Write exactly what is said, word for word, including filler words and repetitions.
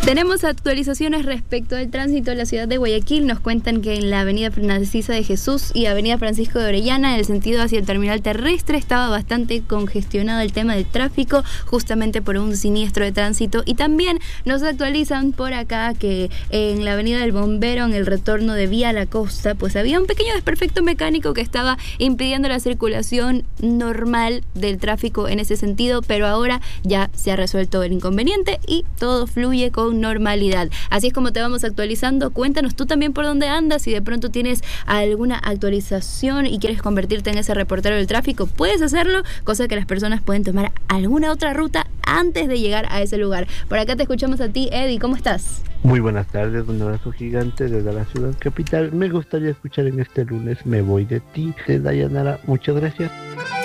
Tenemos actualizaciones respecto al tránsito en la ciudad de Guayaquil. Nos cuentan que en la avenida Narcisa de Jesús y avenida Francisco de Orellana, en el sentido hacia el terminal terrestre, estaba bastante congestionado el tema del tráfico, justamente por un siniestro de tránsito. Y también nos actualizan por acá que en la avenida del Bombero, en el retorno de Vía La Costa, pues había un pequeño desperfecto mecánico que estaba impidiendo la circulación normal del tráfico en ese sentido, pero ahora ya se ha resuelto el inconveniente y todo fluye con normalidad. Así es como te vamos actualizando. Cuéntanos tú también por dónde andas, si de pronto tienes alguna actualización y quieres convertirte en ese reportero del tráfico, puedes hacerlo, cosa que las personas pueden tomar alguna otra ruta antes de llegar a ese lugar. Por acá te escuchamos a ti, Eddie, ¿cómo estás? Muy buenas tardes, un abrazo gigante desde la ciudad capital. Me gustaría escuchar en este lunes Me Voy de Ti, de Dayanara. Muchas gracias.